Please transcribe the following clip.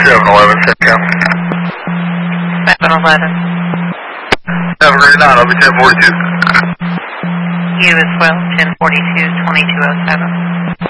711, SETCOM. 711. Have a great night. I'll be 1042. You as well, 1042, 2207.